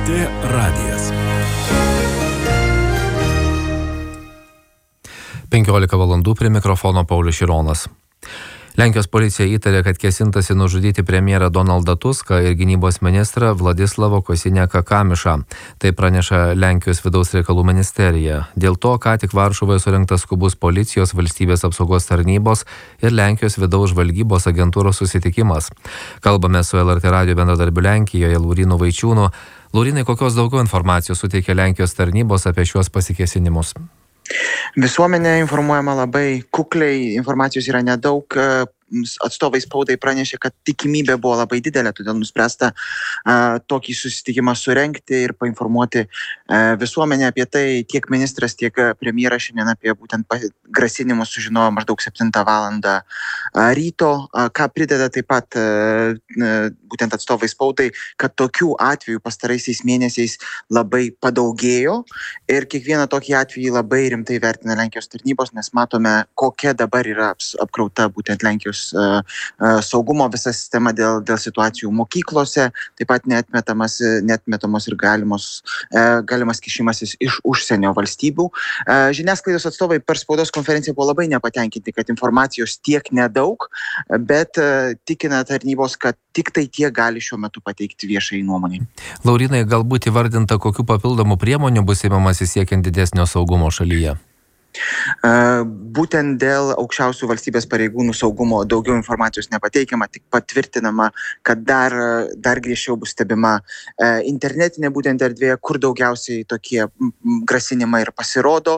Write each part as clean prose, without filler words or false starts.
LRT radijas. 15 valandų prie mikrofono Paulius Šironas. Lenkijos policija įtarė, kad kėsintasi nužudyti premjerą Donaldą Tuską ir gynybos ministrą Vladislavą Kosiniaką-Kamišą. Tai praneša Lenkijos vidaus reikalų ministerija. Dėl to, ką tik Varšuvoje surengtas skubus policijos, valstybės apsaugos tarnybos ir Lenkijos vidaus žvalgybos agentūros susitikimas. Kalbame su LRT radijo bendradarbiu Lenkijoje Laurynu Vaičiūnu. Laurynai, kokios daugiau informacijos suteikia Lenkijos tarnybos apie šiuos pasikėsinimus? Visuomenė informuojama labai kukliai, informacijos yra nedaug. Atstovai spaudai pranešė, kad tikimybė buvo labai didelė, todėl nuspręsta tokį susitikimą surengti ir painformuoti visuomenę apie tai. Tiek ministras, tiek premjeras šiandien apie būtent grasinimus sužinojo maždaug 7 valandą ryto. Ką prideda taip pat būtent atstovai spaudai, kad tokių atvejų pastaraisiais mėnesiais labai padaugėjo ir kiekvieną tokį atvejį labai rimtai vertina Lenkijos tarnybos, nes matome, kokia dabar yra apkrauta būtent Lenkijos saugumo visa sistema dėl situacijų mokyklose, taip pat neatmetamos ir galimas kišimasis iš užsienio valstybių. Žiniasklaidos atstovai per spaudos konferenciją buvo labai nepatenkinti, kad informacijos tiek nedaug, bet tikina tarnybos, kad tik tai tiek gali šiuo metu pateikti viešai nuomonei. Laurynai, galbūt įvardinta, kokių papildomų priemonių bus įmamasi siekiant didesnio saugumo šalyje? Būtent dėl aukščiausių valstybės pareigūnų saugumo daugiau informacijos nepateikiama, tik patvirtinama, kad dar griežčiau bus stebima internetinė būtent erdvė, kur daugiausiai tokie grasinimai ir pasirodo.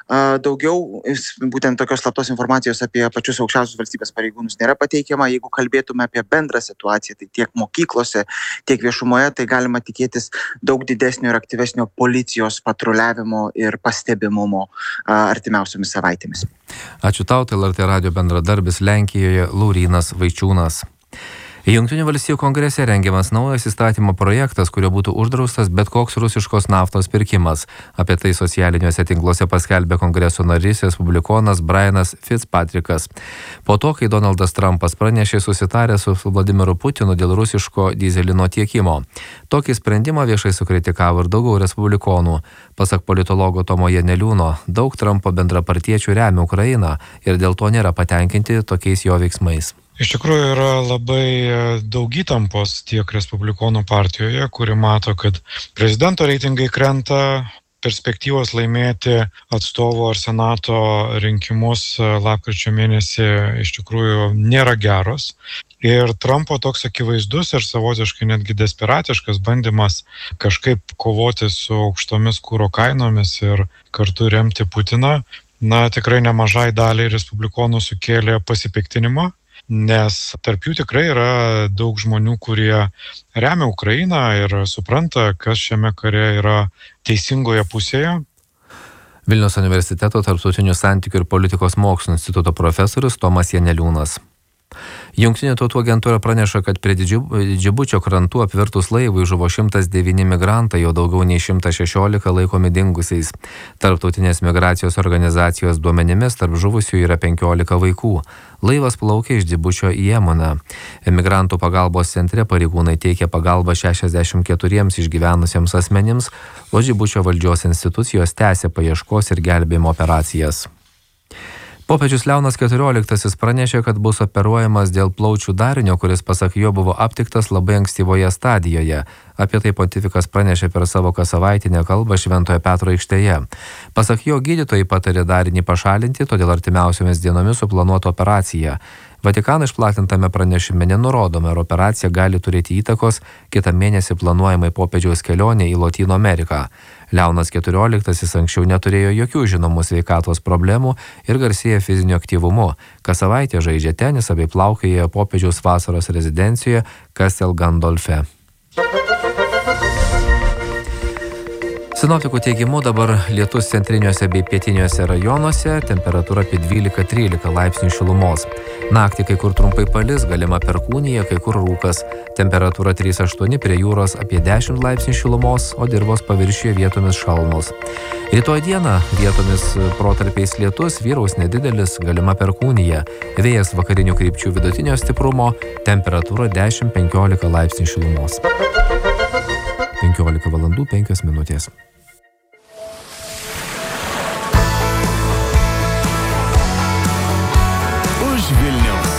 Daugiau būtent tokios slaptos informacijos apie pačius aukščiausius valstybės pareigūnus nėra pateikiama. Jeigu kalbėtume apie bendrą situaciją, tai tiek mokyklose, tiek viešumoje, tai galima tikėtis daug didesnio ir aktyvesnio policijos patruliavimo ir pastebimumo artimiausiomis savaitėmis. Ačiū tau, tai LRT radijo bendradarbis Lenkijoje Laurynas Vaičiūnas. Jungtinių valstijų kongrese rengiamas naujas įstatymo projektas, kurio būtų uždraustas bet koks rusiškos naftos pirkimas. Apie tai socialiniuose tinkluose paskelbė kongreso narys respublikonas Brianas Fitzpatrickas. Po to, kai Donaldas Trumpas pranešė susitarę su Vladimiru Putinu dėl rusiško dyzelino tiekimo. Tokį sprendimą viešai sukritikavo ir daugiau respublikonų. Pasak politologo Tomo Janeliūno, daug Trumpo bendrapartiečių remia Ukrainą ir dėl to nėra patenkinti tokiais jo veiksmais. Iš tikrųjų yra labai daug įtampos tiek respublikonų partijoje, kuri mato, kad prezidento reitingai krenta, perspektyvos laimėti atstovo ar senato rinkimus lapkričio mėnesį iš tikrųjų nėra geros. Ir Trumpo toks akivaizdus ir savotiškai netgi desperatiškas bandymas kažkaip kovoti su aukštomis kuro kainomis ir kartu remti Putiną, tikrai nemažai daliai respublikonų sukėlė pasipiktinimą. Nes tarp jų tikrai yra daug žmonių, kurie remia Ukrainą ir supranta, kas šiame kare yra teisingoje pusėje. Vilniaus universiteto tarptautinių santykių ir politikos mokslų instituto profesorius Tomas Janeliūnas. Jungtinių tautų agentūra praneša, kad prie Džibučio krantų apvirtus laivui žuvo 109 migrantai, jau daugiau nei 116 laikomi dingusiais. Tarptautinės migracijos organizacijos duomenimis tarp žuvusių yra 15 vaikų. Laivas plaukė iš Džibučio į Jemeną. Emigrantų pagalbos centre pareigūnai teikia pagalbą 64 išgyvenusiems asmenims, o Džibučio valdžios institucijos tęsia paieškos ir gelbėjimo operacijas. Popiežius Leonas XIV pranešė, kad bus operuojamas dėl plaučių darinio, kuris pasak jo buvo aptiktas labai ankstyvoje stadijoje. Apie tai pontifikas pranešė per savo kassavaitinę kalbą Šventojo Petro aikštėje. Pasak jo, gydytojai patarė darinį pašalinti, todėl artimiausiomis dienomis suplanuota operacija. Vatikano išplatintame pranešime nenurodoma, ar operacija gali turėti įtakos kitą mėnesį planuojamai popiežiaus kelionė į Lotynų Ameriką. Leonas XIV anksčiau neturėjo jokių žinomų sveikatos problemų ir garsėja fiziniu aktyvumu. Kas savaitę žaidžia tenisą bei plaukioja popiežiaus vasaros rezidencijoje Castel Gandolfe. Sinoptikų teigimu dabar lietus centriniuose bei pietiniuose rajonuose, temperatūra apie 12-13 laipsnių šilumos. Naktį kai kur trumpai palis, galima perkūnija, kai kur rūkas. Temperatūra 3-8, prie jūros apie 10 laipsnių šilumos, o dirvos paviršiuje vietomis šalnos. Rytoj dieną vietomis protarpiais lietus, vyraus nedidelis, galima perkūnija. Vėjas vakarinių krypčių vidutinio stiprumo, temperatūra 10-15 laipsnių šilumos. 15:05. Už Vilniaus.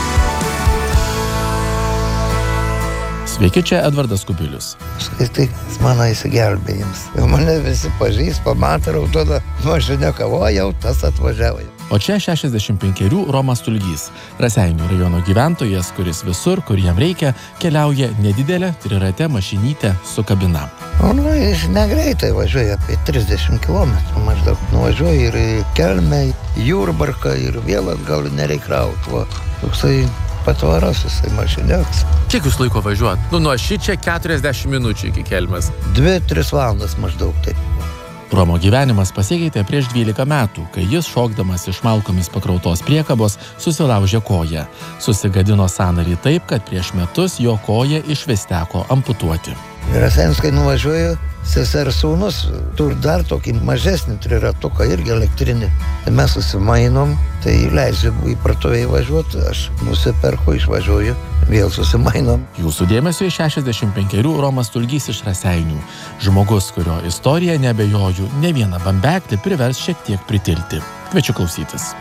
Sveiki, čia Edvardas Kubilius. Tai mano įsigelbėjimas. Mane visi pažįst, pamatė raudoną mašiną kavoje, jau tas atvažiavo. O čia 65 Romas Tulgys, Raseinių rajono gyventojas, kuris visur, kur jam reikia, keliauja nedidelę triratę mašinytę su kabina. Jis negreitai važiuoja, apie 30 km maždaug. Nuvažiuoja ir į Kelmę, Jurbarką ir vėl atgal nereikia rauti. Toksai patvaras jisai mašiniaks. Kiek jūs laiko važiuot? Nuo šičia 40 minučių iki Kelmės. 2-3 valandas maždaug taip. Romo gyvenimas pasikeitė prieš 12 metų, kai jis, šokdamas iš malkomis pakrautos priekabos, susilaužė koją. Susigadino sąnarį taip, kad prieš metus jo koją išvis teko amputuoti. Rasenskai nuvažiuoju, sesers sūnus turi dar tokį mažesnį triratuką, irgi elektrinį. Tai mes susimainom, tai leidžiu į parduotuvę važiuoti, aš nusiperku, išvažiuoju, vėl susimainom. Jūsų dėmesio 65 Romas Tulgys iš Raseinių. Žmogus, kurio istorija, neabejoju, ne vieną bambeklį privers šiek tiek pritilti. Kviečiu klausytis.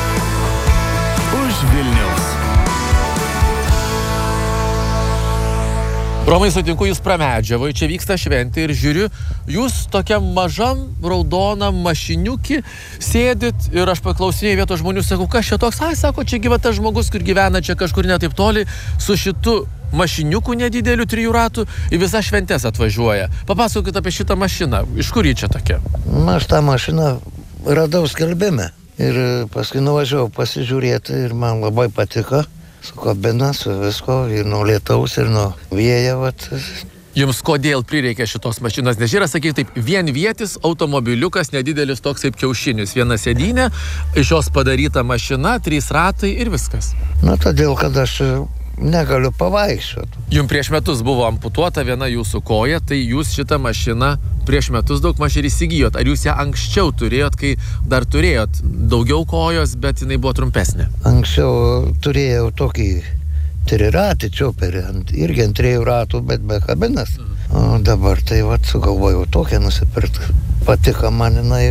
Už Vilniaus. Romai, sutinku, jūs pramedžiavai, čia vyksta šventė ir žiūriu, jūs tokiam mažam raudonam mašiniukį sėdit ir aš paklausinėjau vietos žmonių, sakau, kas čia toks? Ai, sako, čia gyva tas žmogus, kur gyvena čia kažkur netaip toli, su šitu mašiniuku nedideliu 3 ratų į visas šventes atvažiuoja. Papasakokit apie šitą mašiną, iš kur ji čia tokia? Aš tą mašiną radau skelbime ir paskui nuvažiavau pasižiūrėti ir man labai patiko. Su kabina, su visko, ir nuo lietaus, ir nuo vėjo. Jums kodėl prireikia šitos mašinos? Nes yra, sakyk taip, vienvietis automobiliukas, nedidelis toks kaip kiaušinis. Viena sėdynė, iš jos padaryta mašina, 3 ratai ir viskas. Todėl, kad aš negaliu pavaikščioti. Jums prieš metus buvo amputuota viena jūsų koja, tai jūs šitą mašiną prieš metus daug maž ir įsigijot. Ar jūs ją anksčiau turėjot, kai dar turėjot daugiau kojos, bet jinai buvo trumpesnė? Anksčiau turėjau tokį triratį čioperį, irgi ant 3 ratų, bet be kabinas. O dabar tai sugalvojau tokią nusipirkti. Patiko man jinai,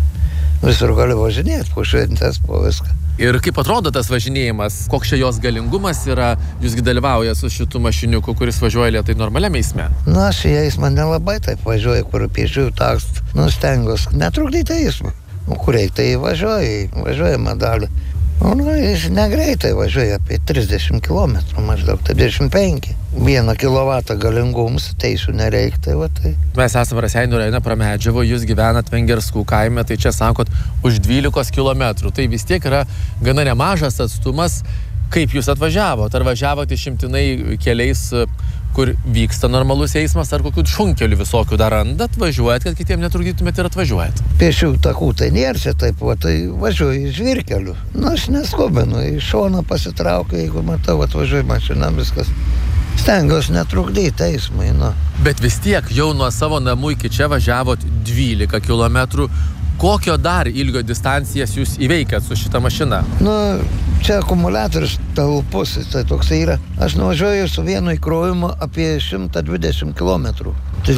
visur galiu važinėti po šventes, po viską. Ir kaip atrodo tas važinėjimas, koks čia jos galingumas yra, jūsgi dalyvauja su šitu mašiniuku, kuris važiuoja lėtai normaliam eisme? Aš į eismą nelabai taip važiuoju, kur pėsčiųjų takst, stengiuosi netrukdyti eismą. Kur reikia, tai važiuoja dalį. Jis negreitai važiuoja, apie 30 km maždaug, 25. 1 kilovatą galingumus, teisų nereikia, tai. Mes esame Raseinių rajone Pramedžiavo, jūs gyvenat Vengerskų kaime, tai čia sakot už 12 kilometrų. Tai vis tiek yra gana nemažas atstumas. Kaip jūs atvažiavot? Ar važiavot išimtinai keliais, kur vyksta normalus eismas, ar kokių šunkelių visokių dar randat, važiuojat, kad kitiem netrukdytumėt ir atvažiuojat? Pėsčių takų tai nėra čia taip, tai važiuoju žvyrkeliu. Aš neskubinu, į šoną pasitraukiu, jeigu matau, atvažiuoju mašiną, viskas. Stengiuosi netrukdyti eismui, Bet vis tiek jau nuo savo namų iki čia važiavot 12 kilometrų. Kokio dar ilgio distancijas jūs įveikėt su šitą mašiną? Čia akumuliatorius talpus, tai toksai yra. Aš nuvažiuoju su vienu įkrovimu apie 120 km. Tai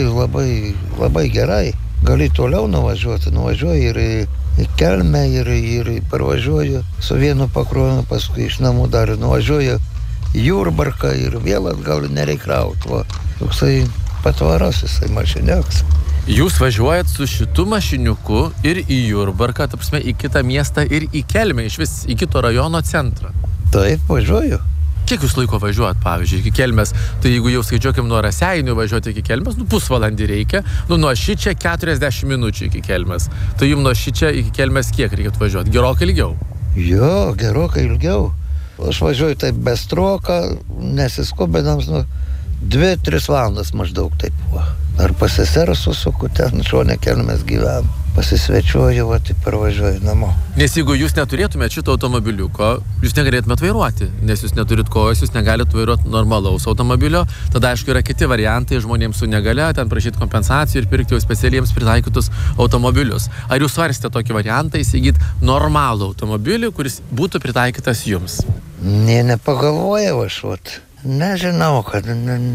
labai gerai. Gali toliau nuvažiuoti. Nuvažiuoju ir į Kelmę, ir parvažiuoju su vienu pakrovimu, paskui iš namų dar nuvažiuoju į Jurbarką ir vėl atgal nereikia rauti. Toksai patvaras jisai mašiniaks. Jūs važiuojat su šitu mašiniuku ir į Jurbarką, ta prasme, į kitą miestą ir į Kelmę, iš vis į kito rajono centrą. Taip, važiuoju. Kiek jūs laiko važiuojat, pavyzdžiui, iki Kelmės? Tai jeigu jau skaičiuokim nuo Raseinių važiuoti iki Kelmės, pusvalandį reikia. Nuo šičia 40 minučių iki Kelmės. Tai jums nuo šičia iki Kelmės kiek reikėtų važiuoti? Gerokai ilgiau? Jo, gerokai ilgiau. Aš važiuoju taip bestroką, nesiskubinams, 2-3 valandas maždaug taip. Ar pasiserą susuku, ten šone Kelmės gyvenu. Pasisvečiuoju, tai parvažiuoju namo. Nes jeigu jūs neturėtumėt šito automobiliuko, jūs negalėtumėt vairuoti, nes jūs neturit kojos, jūs negalite vairuoti normalaus automobilio. Tada, aišku, yra kiti variantai žmonėms su negalia, ten prašyti kompensacijų ir pirkti jau specialiems pritaikytus automobilius. Ar jūs svarstėte tokį variantą įsigyti normalų automobilį, kuris būtų pritaikytas jums? Nepagalvojau aš, Nežinau, kad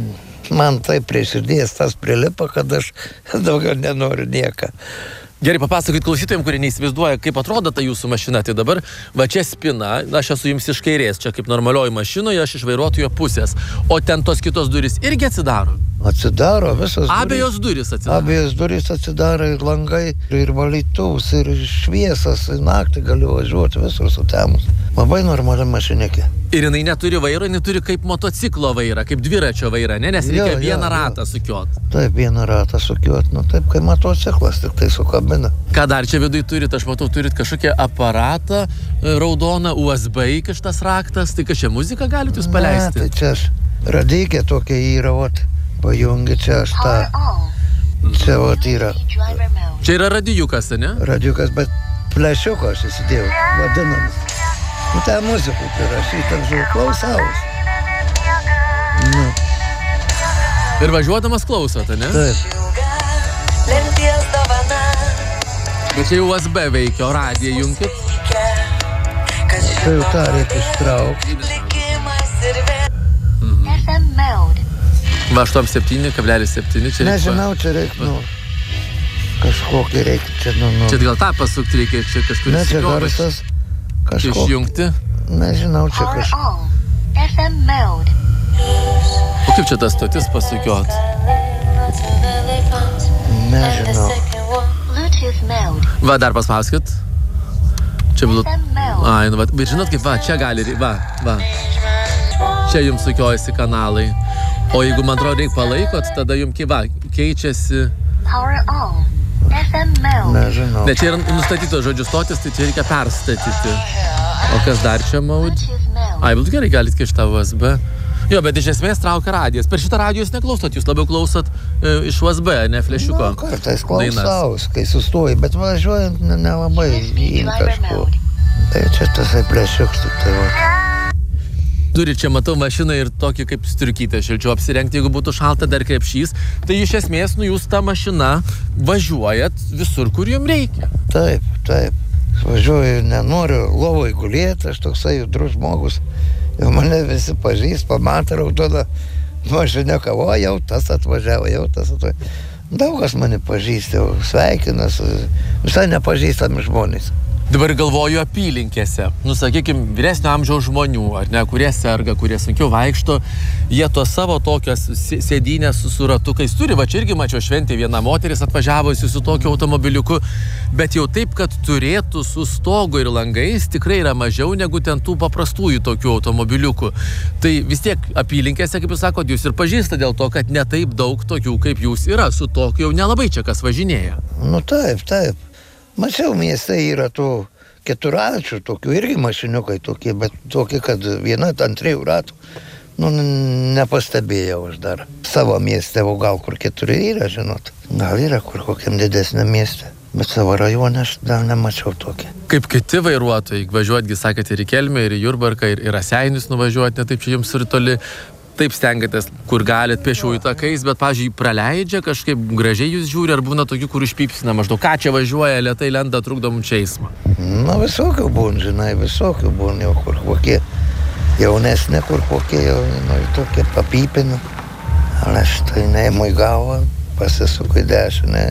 man taip prie širdies tas prilipa, kad aš daugiau nenoriu nieką. Gerai, papasakokit klausytojams, kurie neįsivaizduoja, kaip atrodo ta jūsų mašina. Tai dabar, va čia spina, aš esu jums iš kairės, čia kaip normalioji mašinoje, aš iš vairuotojo pusės. O ten tos kitos durys irgi atsidaro? Atsidaro visas durys. Abejos durys atsidaro? Abejos durys atsidaro ir langai, ir valytuvs, ir šviesas, naktį galiu važiuoti visur sutemus. Labai normali mašinėkė. Ir jinai neturi vairo, jinai turi kaip motociklo vairą, kaip dviračio vairą, ne? Nes reikia vieną ratą sukiot. Taip, vieną ratą sukiot, nu taip kaip motociklas, tik tai su kabina. Ką dar čia viduj turit? Aš matau, turit kažkokį aparatą raudoną, USB įkištas raktas, tai kažkaip muziką galite jūs paleisti? Ne, tai čia aš radykė tokia yra, vat, pajungi čia aš tą, čia vat yra. Čia yra radijukas, ne? Radijukas, bet plešiuką aš įsidėjau, vadinamas. Nu, tą muziką prirašytą, klausaus. Nu. Ir važiuodamas klausote, ne? Taip. Bet čia jau USB veikia, o radiją jungkit? Tai jau tą reikia ištraukti. Va, 87,7 čia nežinau, čia reikia, nu, kažkokį reikia čia, nu. Čia gal tą pasukti reikia, čia kažkur ne, čia garsas. Čia išjungti? Nežinau, čia kažkaip. O kaip čia tas stotis pasukiot? Nežinau. Va, dar paspauskit. Čia ai, nu, va, bet žinot kaip, va, čia gali, va. Čia jums sukiojasi kanalai. O jeigu, man atrodo, reikia palaikot, tada jums, va, keičiasi. Nežinau. Ne, čia yra nustatytos žodžių stotis, tai čia reikia perstatyti. O kas dar čia maud? Ai, bet gerai, galit kišti tą USB. Jo, bet iš esmės traukia radijas. Per šitą radiją jūs neklausot, jūs labiau klausot iš USB, ne flešiuko. Nu, kartais klausaus, kai sustoji, bet važiuojant nelabai į kažko. Tai čia tasai flešiuks, tai va. Turi čia, matau, mašiną ir tokį kaip striukytę šilčiau apsirengti, jeigu būtų šalta dar krepšys. Tai iš esmės, nu, jūs tą mašiną važiuojat visur, kur jums reikia. Taip, taip. Važiuoju, nenoriu lovoj gulėti, aš toksai judrus žmogus. Jau mane visi pažįst, pamatė raudoną mašiną, kavo, jau tas atvažiavo, jau tas atvažiavo. Daug kas mane pažįst, jau sveikinas, visai nepažįstami žmonės. Dabar galvoju apylinkėse. Nu, sakykime, vyresnio amžiaus žmonių, ar ne, kurie serga, kurie sunkiau vaikšto, jie to savo tokias sėdynės su ratukais turi. Va, čia irgi mačiau šventė viena moteris atvažiavusi su tokiu automobiliuku, bet jau taip, kad turėtų su stogu ir langais, tikrai yra mažiau negu ten tų paprastųjų tokių automobiliukų. Tai vis tiek apylinkėse, kaip jūs sakot, jūs ir pažįsta dėl to, kad ne taip daug tokių kaip jūs yra. Su tokiu jau nelabai čia kas važinėja. Nu, taip, taip. Mačiau, mieste yra tų keturračių, tokių irgi mašiniukai tokie, bet tokie, kad viena ant 3 ratų. Nu, nepastebėjau aš dar. Savo mieste, o gal kur 4 yra, žinot. Gal yra kur kokiam didesniam mieste. Bet savo rajone aš dar nemačiau tokį. Kaip kiti vairuotojai, važiuotgi, sakėte, ir į Kelmę, ir į Jurbarką, ir Raseinius nuvažiuoti, ne taip čia jums ir toli. Taip stengiatės, kur galit pėsčiųjų takais, bet, pavyzdžiui, praleidžia, kažkaip gražiai jūs žiūri, ar būna tokių, kur išpypsina maždaug, ką čia važiuoja, lėtai lenda, trukdo mums čia eismą. Na, visokių būn, žinai, visokių būn, jau kur kokie jaunesnė, kur kokie jau, nu, tokie papypina. Ale aš tai neimu į galvą, pasisuku į dešinę,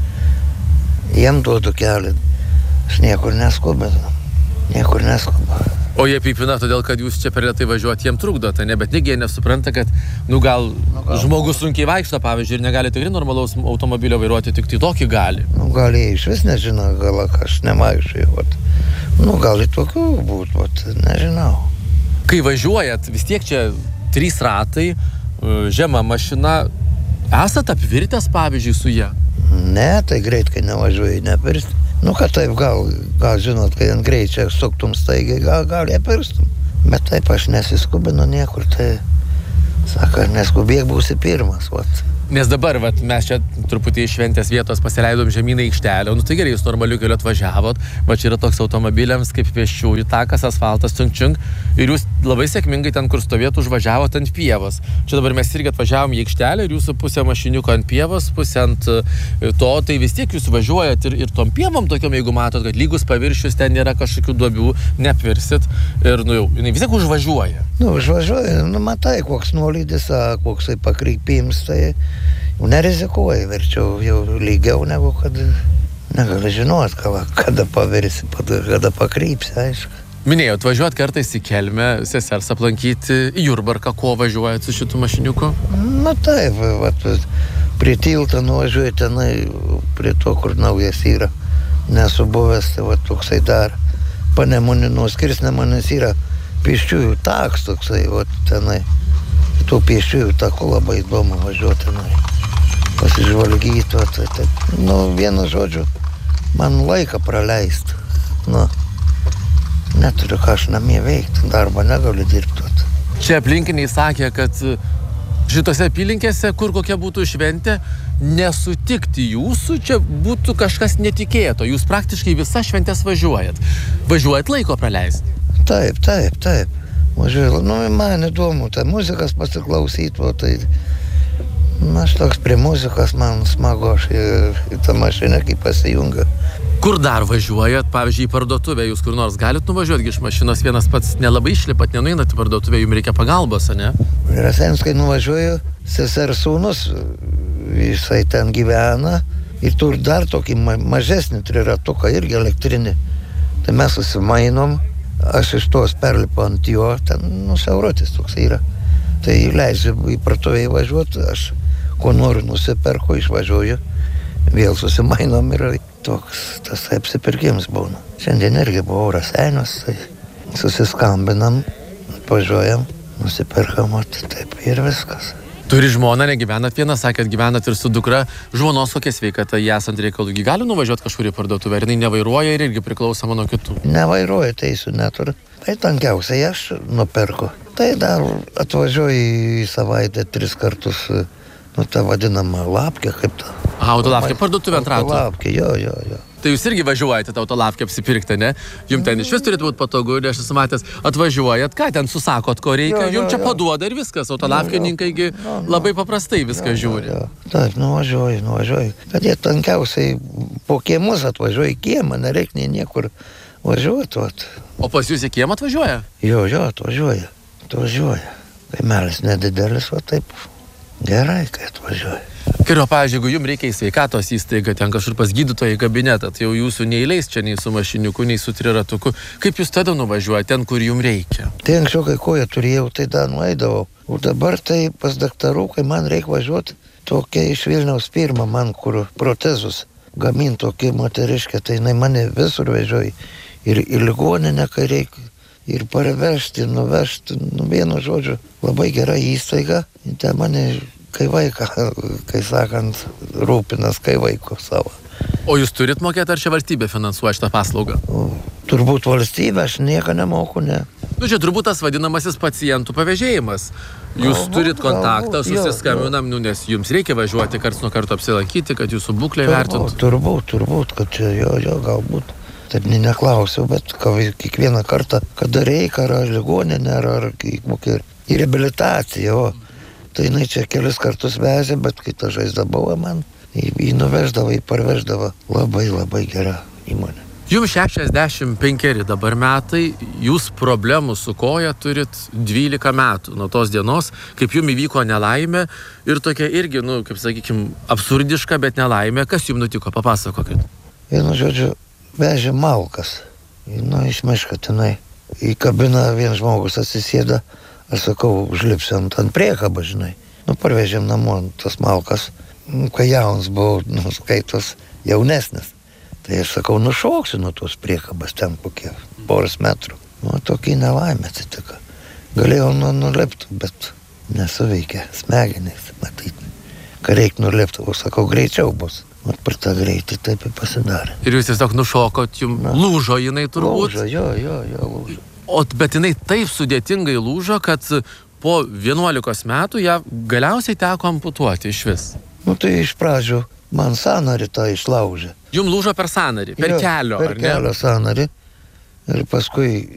jiem duodu kelią. Aš niekur neskubinu, niekur neskubu. O jie pypina todėl, kad jūs čia per lėtai važiuoti, jiem trukdote, ne? Bet negi jie nesupranta, kad, nu gal žmogus sunkiai vaikšto, pavyzdžiui, ir negali tikrai normalaus automobilio vairuoti, tik tai tokį gali. Nu, gal jie iš vis nežino, gal aš nevaikščiau, nu, gal ir tokių būt, nežinau. Kai važiuojat, vis tiek čia 3 ratai, žema mašina, esat apvirtęs, pavyzdžiui, su ja? Ne, tai greit, kai nevažiuoji, nepirsti. Nu, kad taip, gal žinot, kai ant greičio suktum staigiai, gal jie pirstum. Bet taip aš nesiskubinu niekur, tai, sako, neskubėk, būsi pirmas, vat. Nes dabar, mes čia truputį iš šventės vietos pasileidom žemyn į aikštelę, tai gerai, jūs normaliu keliu atvažiavot, čia yra toks automobiliams kaip pėsčiųjų takas, asfaltas, čiunk, ir jūs labai sėkmingai ten, kur stovėt, užvažiavot ant pievos. Čia dabar mes irgi atvažiavom į aikštelę ir jūsų pusė mašiniuko ant pievos, pusė ant to, tai vis tiek jūs važiuojat ir tom pievom tokiom, jeigu matot, kad lygus paviršius, ten nėra kažkokių duobių, neapvirsit ir, jau, vis tiek užvažiuoja. Užvažiuoja, matai, koks nuolydis, koksai pakrypims, tai jau nerizikuoji, verčiau jau lygiau negu kad negali žinot, kada pavirsi, kada pakrypsi, aišku. Minėjot, važiuot kartais į Kelmę, sesers aplankyti, į Jurbarką, ko važiuojat su šitų mašiniuku? Na taip, prie tilto nuvažiuoju tenai, prie to, kur naujas yra. Nesu buvęs, tai toksai dar Panemunino skirsnemanis yra pėsčiųjų taks toksai, tenai. Tų pėsčiųjų takų labai įdomu važiuoti tenai. Pasižvalgyti, vienu žodžiu, man laiką praleisti. Neturiu ką aš namie veikti, darbą negaliu dirbti. Čia aplinkiniai sakė, kad šitose apylinkėse, kur kokia būtų šventė, nesutikti jūsų, čia būtų kažkas netikėto. Jūs praktiškai visas šventės važiuojat. Važiuojat laiko praleisti. Taip. Važiuoju, man įdomu, tai muzikas pasiklausyti, tai aš toks prie muzikos, man smagu, aš į tą mašiną kaip pasijungiu. Kur dar važiuojat, pavyzdžiui, į parduotuvę, jūs kur nors galit nuvažiuoti iš mašinos, vienas pats nelabai išlipat, nenueinat į parduotuvę, jums reikia pagalbos, ne? Rasenskai nuvažiuoju, sesers sūnus, jisai ten gyvena ir turi dar tokį mažesnį triratuką, irgi elektrinį. Tai mes susimainom, aš iš tos perlipu ant jo, ten siaurotis toks yra. Tai leidžiu į parduotuvę įvažiuoti, aš ko noriu nusiperku, išvažiuoju, vėl susimainom ir toks tas apsipirkimas būna. Šiandien irgi buvo Raseiniuos, tai susiskambinam, važiuojam, nusiperkam, taip ir viskas. Turi žmoną, negyvenat vieną, sakėt, gyvenat ir su dukra, žmonos kokia sveikata, jį esant reikalų, gali nuvažiuoti kažkur į parduotuvę, ar jinai nevairuoja ir irgi priklausoma nuo kitų? Nevairuoja, teisų neturi. Tai tankiausiai aš nuperku. Tai dar atvažiuoju į savaitę 3 kartus, tą vadinamą lapkę, kaip tą. Autolavkė, parduotuvė ant ratų. Autolavkė, jo. Tai jūs irgi važiuojate tą autolavkę apsipirkti, ne? Jums ten iš vis turėtų būti patogu, ir aš esu matęs, atvažiuojat, ką ten susakot, ko reikia, jums čia paduoda ir viskas, autolavkininkai labai paprastai viską žiūri. Taip, nuvažiuoju. Kad jie tankiausiai po kiemus atvažiuoja į kiemą, nereikia niekur važiuoti. O pas jūs į kiemą atvažiuoja? Jo, atvažiuoja. Kaimelis nedidelis, taip gerai, kai atvažiuoja. Gerai, pavyzdžiui, jeigu jums reikia į sveikatos įstaigą, ten kažkur pas gydytoją į kabinetą, tai jau jūsų neįleis čia nei su mašiniuku, nei su triratuku. Kaip jūs tada nuvažiuojate ten, kur jums reikia? Tai anksčiau, kai koją turėjau, tai dar nueidavau. O dabar tai pas daktarų, kai man reikia važiuoti, tokia iš Vilniaus pirma man, kur protezus gamin tokia moteriškė, tai jinai mane visur vežioja. Ir į ligoninę, kai reikia, ir parvežti, ir nuvežti, vienu žodžiu, labai gera įstaiga. Tai mane kai vaiką, kai sakant, rūpinas, kai vaiko savo. O jūs turit mokėti, ar čia valstybė finansuoja šitą paslaugą? Turbūt valstybė, aš nieko nemoku, ne. Čia turbūt tas vadinamasis pacientų pavėžėjimas. Jūs turit kontaktą, susiskambinam, nes jums reikia važiuoti karts nuo karto apsilankyti, kad jūsų būklę vertintų. Turbūt, kad čia jo, galbūt. Taip neklausiau, bet kiekvieną kartą, kada reikia, ar ligoninė, ar kokia į reabilitaciją, tai jinai čia kelis kartus vežė, bet kai ta žaizda buvo man, jį nuveždavo, jį parveždavo. Labai gera įmonė. Jums 65 dabar metai, jūs problemų su koja turit 12 metų nuo tos dienos, kaip jums įvyko nelaimė ir tokia irgi, kaip sakykim, absurdiška, bet nelaimė. Kas jums nutiko? Papasakokit. Vienu žodžiu, vežė malkas. Iš miško tenai. Į kabiną vien žmogus atsisėda. Aš sakau, užlipsiu ant priekabą, žinai. Parvežėm namo tas malkas. Kai jaunas buvau, skaitos jaunesnis. Tai aš sakau, nušoksiu nuo tos priekabas ten kokie poros metrų. Tokį nelaimę atsitiko. Galėjau nulipti, bet nesuveikė smegenys, matyti. Kai reikia nulipti, sakau, greičiau bus. Per tą greitį taip ir pasidarė. Ir jūs tiesiog nušokot, jums lūžo jinai turbūt? Lūžo, jo, lūžo. Bet jinai taip sudėtingai lūžo, kad po 11 metų ją galiausiai teko amputuoti iš vis. Nu tai iš pradžių man sąnarį tą išlaužė. Jum lūžo per sąnarį, per kelio, per ar ne? kelio sąnarį. Ir paskui